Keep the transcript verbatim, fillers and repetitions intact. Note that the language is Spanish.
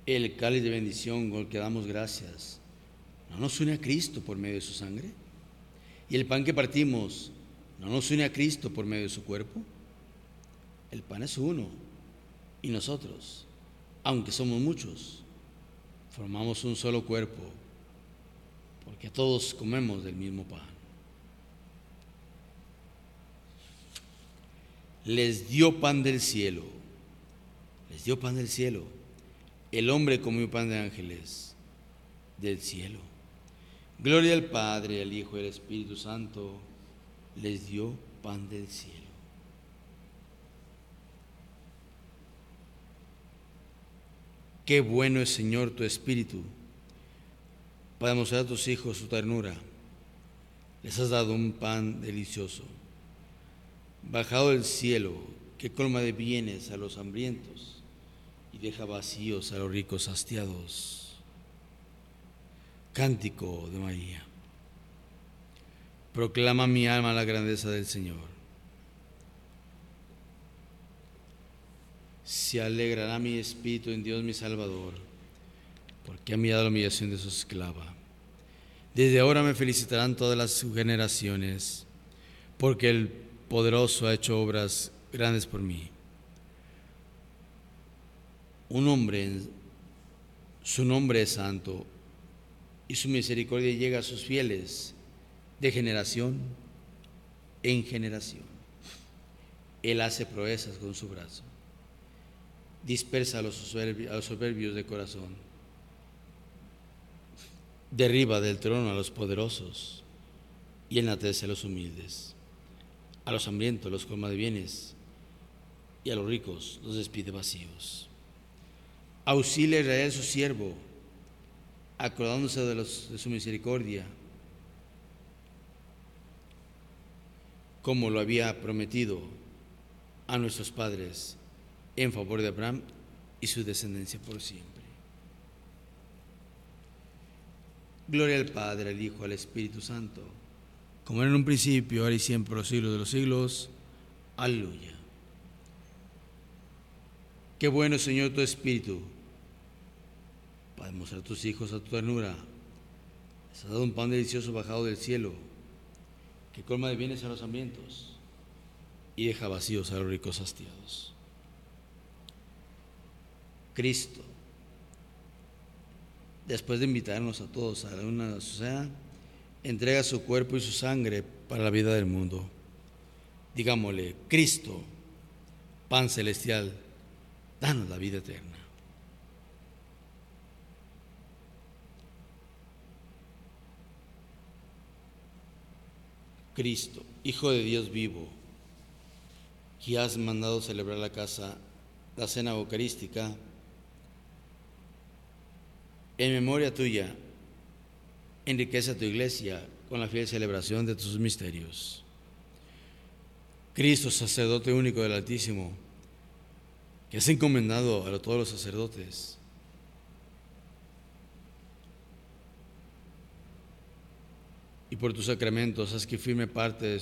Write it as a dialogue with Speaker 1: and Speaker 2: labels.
Speaker 1: El cáliz de bendición con el que damos gracias, ¿no nos une a Cristo por medio de su sangre? Y el pan que partimos, ¿no nos une a Cristo por medio de su cuerpo? El pan es uno, y nosotros, aunque somos muchos, formamos un solo cuerpo, porque todos comemos del mismo pan. Les dio pan del cielo, les dio pan del cielo. El hombre comió pan de ángeles del cielo. Gloria al Padre, al Hijo y al Espíritu Santo, les dio pan del cielo. Qué bueno es, Señor, tu Espíritu, para mostrar a tus hijos su ternura. Les has dado un pan delicioso, bajado del cielo, que colma de bienes a los hambrientos y deja vacíos a los ricos hastiados. Cántico de María. Proclama mi alma la grandeza del Señor. Se alegrará mi espíritu en Dios mi Salvador, porque ha mirado la humillación de su esclava. Desde ahora me felicitarán todas las generaciones, porque el poderoso ha hecho obras grandes por mí. Un hombre, su nombre es santo, y su misericordia llega a sus fieles de generación en generación. Él hace proezas con su brazo, dispersa a los soberbios, a los soberbios de corazón, derriba del trono a los poderosos y enaltece a los humildes. A los hambrientos los colma de bienes y a los ricos los despide vacíos. Auxilia a Israel su siervo, acordándose de, los, de su misericordia, como lo había prometido a nuestros padres, en favor de Abraham y su descendencia por siempre. Gloria al Padre, al Hijo, al Espíritu Santo, como era en un principio, ahora y siempre, por los siglos de los siglos. Aleluya. Qué bueno, Señor, tu Espíritu, para demostrar a tus hijos a tu ternura. Les has dado un pan delicioso bajado del cielo, que colma de bienes a los hambrientos y deja vacíos a los ricos hastiados. Cristo, después de invitarnos a todos a una cena, entrega su cuerpo y su sangre para la vida del mundo. Digámosle: Cristo, pan celestial, danos la vida eterna. Cristo, Hijo de Dios vivo, que has mandado celebrar la casa, la cena eucarística, en memoria tuya, enriquece a tu iglesia con la fiel celebración de tus misterios. Cristo, sacerdote único del Altísimo, que has encomendado a todos los sacerdotes, y por tus sacramentos haz que firme parte de